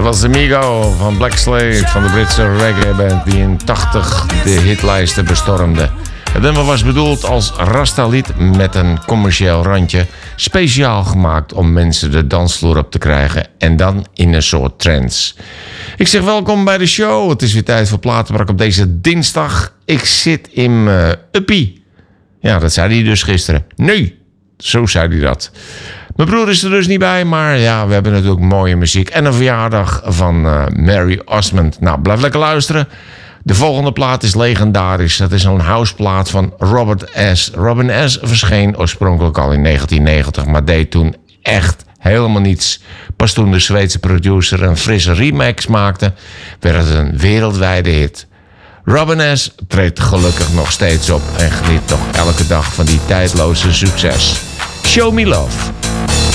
was Amigo van Black Slade van de Britse reggae-band die in 80 de hitlijsten bestormde. Het nummer was bedoeld als rasta-lied met een commercieel randje, speciaal gemaakt om mensen de dansvloer op te krijgen en dan in een soort trance. Ik zeg welkom bij de show. Het is weer tijd voor Platenbrak op deze dinsdag. Ik zit in mijn uppie. Ja, dat zei hij dus gisteren. Nee, zo zei hij dat. Mijn broer is er dus niet bij, maar ja, we hebben natuurlijk mooie muziek. En een verjaardag van Mary Osmond. Nou, blijf lekker luisteren. De volgende plaat is legendarisch. Dat is een houseplaat van Robin S. Robin S. verscheen oorspronkelijk al in 1990, maar deed toen echt helemaal niets. Pas toen de Zweedse producer een frisse remix maakte, werd het een wereldwijde hit. Robin S. treedt gelukkig nog steeds op en geniet nog elke dag van die tijdloze succes. Show Me Love.